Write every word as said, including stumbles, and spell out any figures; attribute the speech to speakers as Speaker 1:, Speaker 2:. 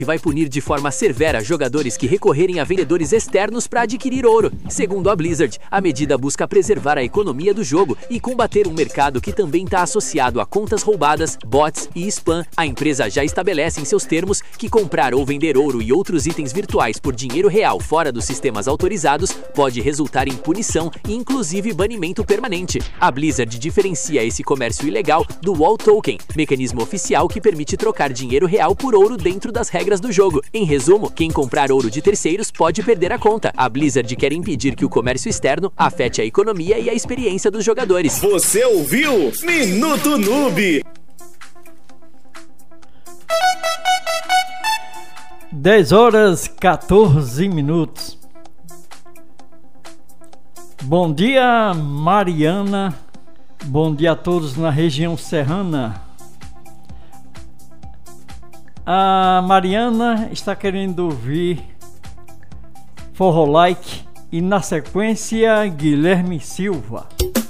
Speaker 1: vai punir de forma severa jogadores que recorrerem a vendedores externos para adquirir ouro. Segundo a Blizzard, a medida busca preservar a economia do jogo e combater um mercado que também está associado a contas roubadas, bots e spam. A empresa já estabelece em seus termos que comprar ou vender ouro e outros itens virtuais por dinheiro real fora dos sistemas autorizados pode resultar em punição e inclusive banimento permanente. A Blizzard diferencia esse comércio ilegal do Wall Token, mecanismo oficial que permite trocar dinheiro real por ouro dentro das regras do jogo. Em resumo, quem comprar ouro de terceiros pode perder a conta. A Blizzard quer impedir que o comércio externo afete a economia e a experiência dos jogadores.
Speaker 2: Você ouviu Minuto Noob.
Speaker 3: dez horas quatorze minutos. Bom dia, Mariana. Bom dia a todos na região serrana. A Mariana está querendo ouvir Forró Like e na sequência Guilherme Silva.